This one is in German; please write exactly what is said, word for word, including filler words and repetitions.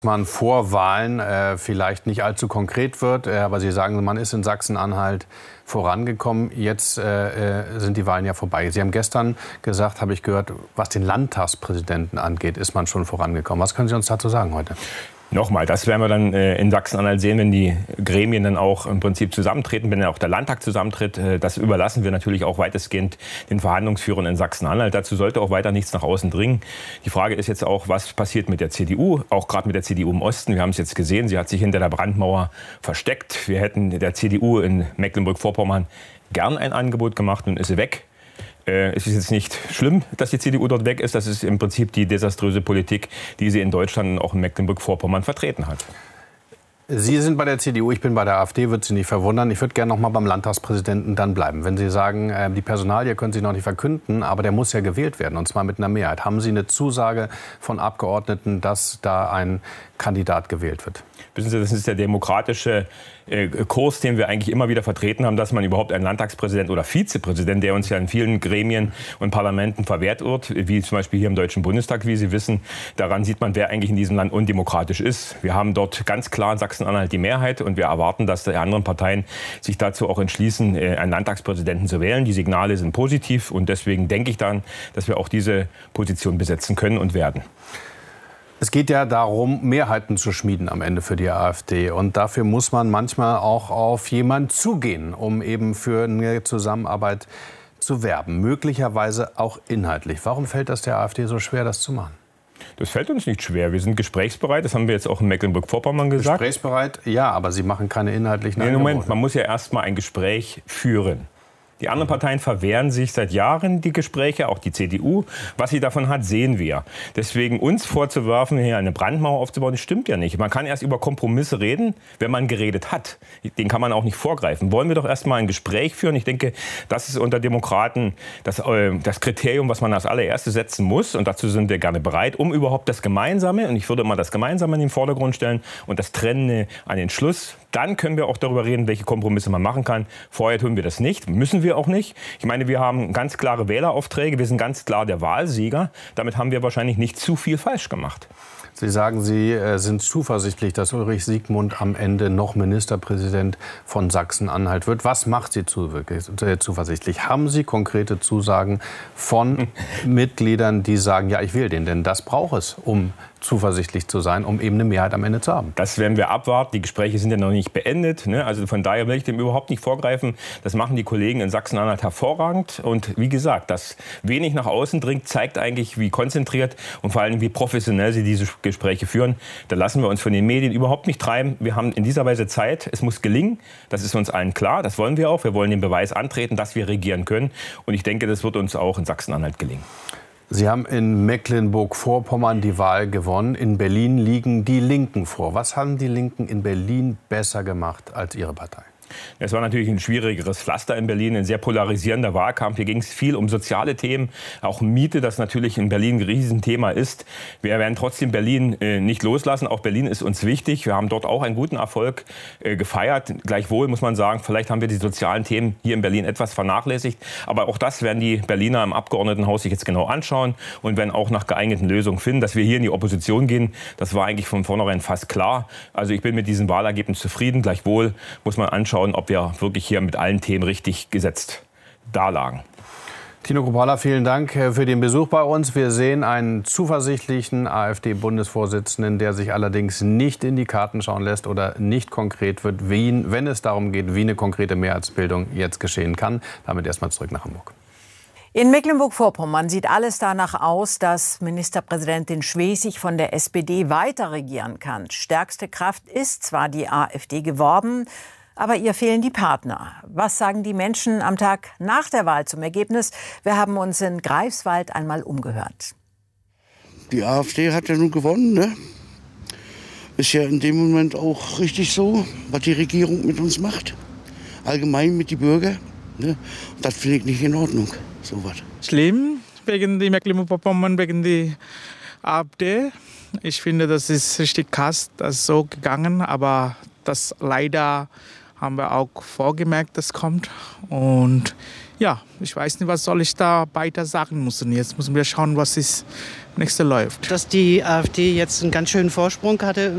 man vor Wahlen äh, vielleicht nicht allzu konkret wird. Äh, aber Sie sagen, man ist in Sachsen-Anhalt vorangekommen. Jetzt äh, sind die Wahlen ja vorbei. Sie haben gestern gesagt, habe ich gehört, was den Landtagspräsidenten angeht, ist man schon vorangekommen. Was können Sie uns dazu sagen heute? Nochmal, das werden wir dann äh, in Sachsen-Anhalt sehen, wenn die Gremien dann auch im Prinzip zusammentreten, wenn dann auch der Landtag zusammentritt. Äh, das überlassen wir natürlich auch weitestgehend den Verhandlungsführern in Sachsen-Anhalt. Dazu sollte auch weiter nichts nach außen dringen. Die Frage ist jetzt auch, was passiert mit der C D U, auch gerade mit der C D U im Osten. Wir haben es jetzt gesehen, sie hat sich hinter der Brandmauer versteckt. Wir hätten der C D U in Mecklenburg-Vorpommern gern ein Angebot gemacht und ist sie weg. Es ist jetzt nicht schlimm, dass die C D U dort weg ist. Das ist im Prinzip die desaströse Politik, die sie in Deutschland und auch in Mecklenburg-Vorpommern vertreten hat. Sie sind bei der C D U, ich bin bei der AfD, wird Sie nicht verwundern. Ich würde gerne noch mal beim Landtagspräsidenten dann bleiben. Wenn Sie sagen, die Personalie können Sie noch nicht verkünden, aber der muss ja gewählt werden, und zwar mit einer Mehrheit. Haben Sie eine Zusage von Abgeordneten, dass da ein Kandidat gewählt wird? Wissen Sie, das ist der demokratische äh, Kurs, den wir eigentlich immer wieder vertreten haben, dass man überhaupt einen Landtagspräsident oder Vizepräsident, der uns ja in vielen Gremien und Parlamenten verwehrt wird, wie zum Beispiel hier im Deutschen Bundestag, wie Sie wissen, daran sieht man, wer eigentlich in diesem Land undemokratisch ist. Wir haben dort ganz klar in Sachsen-Anhalt die Mehrheit und wir erwarten, dass die anderen Parteien sich dazu auch entschließen, einen Landtagspräsidenten zu wählen. Die Signale sind positiv und deswegen denke ich dann, dass wir auch diese Position besetzen können und werden. Es geht ja darum, Mehrheiten zu schmieden am Ende für die AfD. Und dafür muss man manchmal auch auf jemanden zugehen, um eben für eine Zusammenarbeit zu werben. Möglicherweise auch inhaltlich. Warum fällt das der AfD so schwer, das zu machen? Das fällt uns nicht schwer. Wir sind gesprächsbereit. Das haben wir jetzt auch in Mecklenburg-Vorpommern gesagt. Gesprächsbereit, ja, aber Sie machen keine inhaltlichen Angebote. Nee, Moment, man muss ja erst mal ein Gespräch führen. Die anderen Parteien verwehren sich seit Jahren die Gespräche, auch die C D U. Was sie davon hat, sehen wir. Deswegen uns vorzuwerfen, hier eine Brandmauer aufzubauen, das stimmt ja nicht. Man kann erst über Kompromisse reden, wenn man geredet hat. Den kann man auch nicht vorgreifen. Wollen wir doch erst mal ein Gespräch führen. Ich denke, das ist unter Demokraten das, äh, das Kriterium, was man als allererstes setzen muss. Und dazu sind wir gerne bereit, um überhaupt das Gemeinsame, und ich würde mal das Gemeinsame in den Vordergrund stellen und das Trennende an den Schluss. Dann können wir auch darüber reden, welche Kompromisse man machen kann. Vorher tun wir das nicht, müssen wir auch nicht. Ich meine, wir haben ganz klare Wähleraufträge, wir sind ganz klar der Wahlsieger. Damit haben wir wahrscheinlich nicht zu viel falsch gemacht. Sie sagen, Sie sind zuversichtlich, dass Ulrich Siegmund am Ende noch Ministerpräsident von Sachsen-Anhalt wird. Was macht Sie zuversichtlich? Haben Sie konkrete Zusagen von Mitgliedern, die sagen, ja, ich will den? Denn das braucht es, um zuversichtlich zu sein, um eben eine Mehrheit am Ende zu haben. Das werden wir abwarten. Die Gespräche sind ja noch nicht beendet. Ne? Also von daher will ich dem überhaupt nicht vorgreifen. Das machen die Kollegen in Sachsen-Anhalt hervorragend. Und wie gesagt, dass wenig nach außen dringt, zeigt eigentlich, wie konzentriert und vor allem, wie professionell sie diese Gespräche führen. Da lassen wir uns von den Medien überhaupt nicht treiben. Wir haben in dieser Weise Zeit. Es muss gelingen. Das ist uns allen klar. Das wollen wir auch. Wir wollen den Beweis antreten, dass wir regieren können. Und ich denke, das wird uns auch in Sachsen-Anhalt gelingen. Sie haben in Mecklenburg-Vorpommern die Wahl gewonnen. In Berlin liegen die Linken vor. Was haben die Linken in Berlin besser gemacht als Ihre Partei? Es war natürlich ein schwierigeres Pflaster in Berlin, ein sehr polarisierender Wahlkampf. Hier ging es viel um soziale Themen, auch Miete, das natürlich in Berlin ein Riesenthema ist. Wir werden trotzdem Berlin äh, nicht loslassen. Auch Berlin ist uns wichtig. Wir haben dort auch einen guten Erfolg äh, gefeiert. Gleichwohl muss man sagen, vielleicht haben wir die sozialen Themen hier in Berlin etwas vernachlässigt. Aber auch das werden die Berliner im Abgeordnetenhaus sich jetzt genau anschauen und werden auch nach geeigneten Lösungen finden. Dass wir hier in die Opposition gehen, das war eigentlich von vornherein fast klar. Also ich bin mit diesem Wahlergebnis zufrieden. Gleichwohl muss man anschauen, ob wir wirklich hier mit allen Themen richtig gesetzt dalagen. Tino Kruppalla, vielen Dank für den Besuch bei uns. Wir sehen einen zuversichtlichen AfD-Bundesvorsitzenden, der sich allerdings nicht in die Karten schauen lässt oder nicht konkret wird, wie, wenn es darum geht, wie eine konkrete Mehrheitsbildung jetzt geschehen kann. Damit erstmal zurück nach Hamburg. In Mecklenburg-Vorpommern sieht alles danach aus, dass Ministerpräsidentin Schwesig von der S P D weiter regieren kann. Stärkste Kraft ist zwar die AfD geworden, aber ihr fehlen die Partner. Was sagen die Menschen am Tag nach der Wahl zum Ergebnis? Wir haben uns in Greifswald einmal umgehört. Die AfD hat ja nun gewonnen, ne? Ist ja in dem Moment auch richtig so, was die Regierung mit uns macht. Allgemein mit den Bürgern. Ne? Und das finde ich nicht in Ordnung, sowas. Schlimm wegen die Mecklenburg-Vorpommern, wegen die AfD. Ich finde, das ist richtig krass, das ist so gegangen, aber das leider haben wir auch vorgemerkt, das kommt. Und ja, ich weiß nicht, was soll ich da weiter sagen müssen. Jetzt müssen wir schauen, was das nächste läuft. Dass die AfD jetzt einen ganz schönen Vorsprung hatte